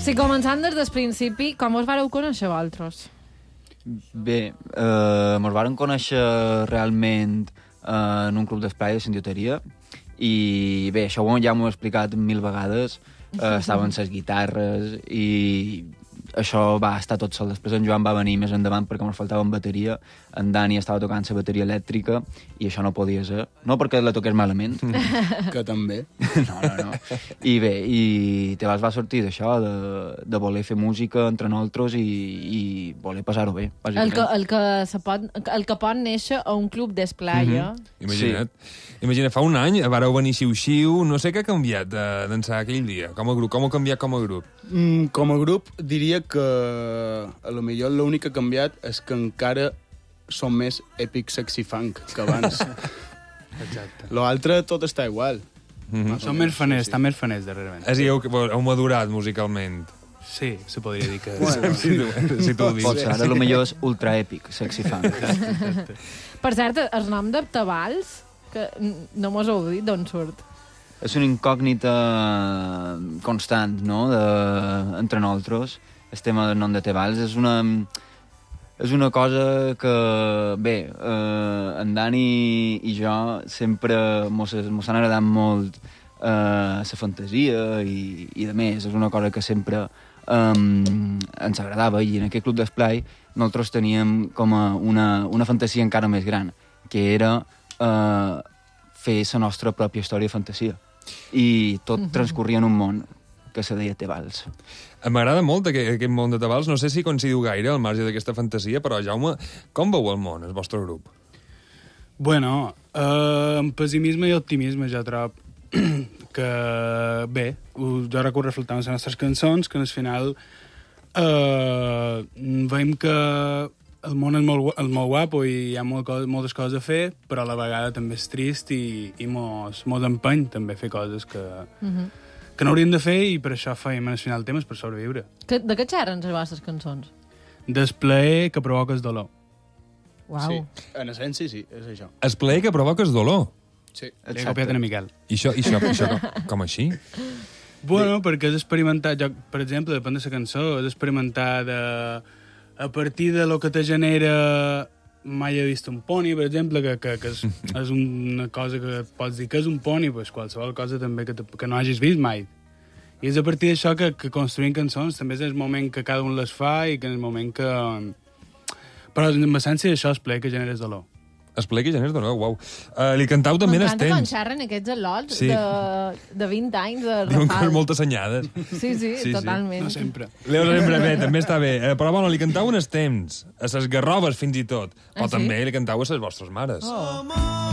Si començant des del principi, com us vareu conèixer vosaltres? Bé, mos varen conèixer realment en un club d'esplai de sindioteria i bé, això ja m'ho he explicat 1000 vegades. Estaven les guitarres i això va estar tot sol. Després en Joan va venir més endavant perquè ens faltava bateria. En Dani estava tocant la bateria elèctrica i això no podia ser. No perquè la toqués malament. Que també. No. I bé, i te va sortir d'això, de voler fer música entre nosaltres i voler passar-ho bé, bàsicament. El que pot néixer a un club d'esplai, Imagina't. Imagina, fa un any vareu venir xiu-xiu, no sé què ha canviat d'ençà aquell dia, com a grup, com heu canviat com a grup? Com a grup diria que a lo millor l'únic que ha canviat és que encara som més epic sexy funk que abans. Exacte. L'altre tot està igual. Som més faners, estan més faners darrerament. És a dir, heu madurat musicalment. Sí, se podria dir que... Bueno, Si tu ho dius. Pot ser, ara potser és ultra èpic, sexy funk. Per cert, el nom de Tabals, que no mos heu dit d'on surt. És una incògnita constant, no?, entre nosaltres. El tema del nom de Tebals és una cosa que, bé, en Dani i jo sempre mos han agradat molt la fantasia i de més, és una cosa que sempre ens agradava, i en aquest club d'esplai nosaltres teníem com una fantasia encara més gran, que era fer la nostra pròpia història de fantasia. I tot transcorria en un món que se deia Tebals. M'agrada molt aquest món de Tabals. No sé si coincidiu gaire al marge d'aquesta fantasia, però, Jaume, com veu el món, el vostre grup? Bueno, amb pessimisme i optimisme, jo trobo que, bé, jo recordo reflectant les nostres cançons, que al final veiem que el món és molt guapo i hi ha moltes coses a fer, però a la vegada també és trist i mos empeny també a fer coses que no hauríem de fer, i per això fèiem al final temes per sobreviure. De què xerren les vostres cançons? Del plaer que provoca el dolor. Uau. Sí, en essència sí, és això. El plaer que provoca el dolor. Sí. L'he copiat en Miquel. I això com així? Bueno, perquè és experimentat, jo, per exemple, depèn de la cançó, és experimentar a partir de lo que te genera. Mai he vist un poni, per exemple, que és una cosa que pots dir que és un poni, pues qualsevol cosa també que no hagis vist mai. I és a partir d'això que construïm cançons, també és el moment que cada un les fa i que en el moment que... Però en essència això és plaer que generes dolor. Expliqui, Geners, de nou, uau. Li cantau també en els M'encanta quan temps. xerren aquests al·lots Sí. de 20 anys de Diuen que Rafal. moltes senyades. Sí, totalment. No sempre. Leo sempre bé, també està bé. Però bueno, li cantau en els temps, a ses garrobes fins i tot. Però Ah, sí? també li cantau a ses vostres mares. Oh.